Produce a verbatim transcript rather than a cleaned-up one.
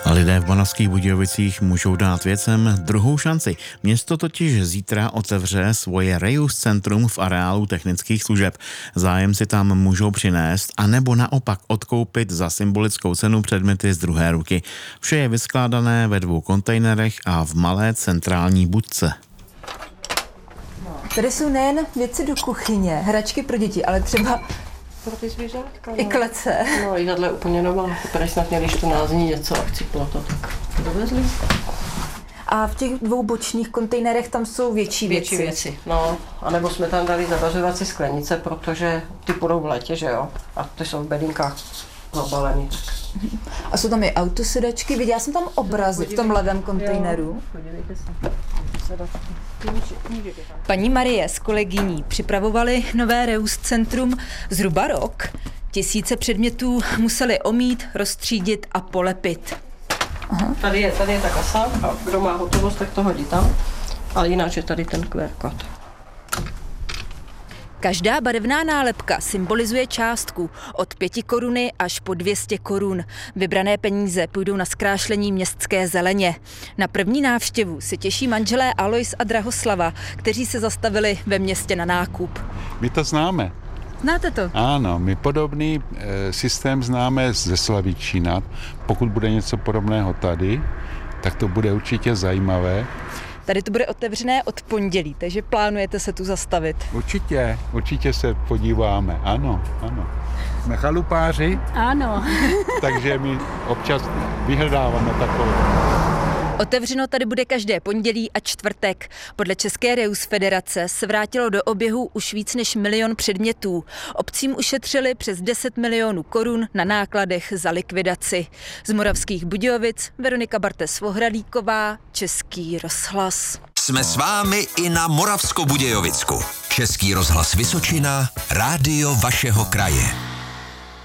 Lidé v Banavských Budějovicích můžou dát věcem druhou šanci. Město totiž zítra otevře svoje Reuse centrum v areálu technických služeb. Zájemci tam můžou přinést a nebo naopak odkoupit za symbolickou cenu předměty z druhé ruky. Vše je vyskládané ve dvou kontejnerech a v malé centrální budce. Tady jsou nejen věci do kuchyně, hračky pro děti, ale třeba pro ty zvířátka. I klece. No, i tahle úplně nová. Tady snad měli čtrnáct dní něco a chcíplo to, tak dovezli. A v těch dvou bočních kontejnerech tam jsou větší věci. Větší věci, no. A nebo jsme tam dali zavařovací sklenice, protože ty půjdou v létě, že jo? A ty jsou v bedinkách zabalený. A jsou tam i autosedačky. Viděla jsem tam obrazy v tom levém kontejneru. Podívejte se. Paní Marie s kolegyní připravovali nové Reuse centrum zhruba rok. Tisíce předmětů museli omít, rozstřídit a polepit. Aha. Tady je, tady je ta kasa a kdo má hotovost, tak to hodí tam. Ale jinak je tady ten Q R kód. Každá barevná nálepka symbolizuje částku od pěti koruny až po dvě stě korun. Vybrané peníze půjdou na zkrášlení městské zeleně. Na první návštěvu se těší manželé Alois a Drahoslava, kteří se zastavili ve městě na nákup. My to známe. Znáte to? Ano, my podobný e, systém známe ze Slavičína. Pokud bude něco podobného tady, tak to bude určitě zajímavé. Tady to bude otevřené od pondělí, takže plánujete se tu zastavit? Určitě, určitě se podíváme, ano, ano. Jsme chalupáři. Ano. Takže my občas vyhledáváme takové. Otevřeno tady bude každé pondělí a čtvrtek. Podle České Reuse federace se vrátilo do oběhu už víc než milion předmětů. Obcím ušetřili přes deset milionů korun na nákladech za likvidaci. Z Moravských Budějovic Veronika Bartes-Vohralíková, Český rozhlas. Jsme s vámi i na Moravskobudějovicku. Český rozhlas Vysočina, rádio vašeho kraje.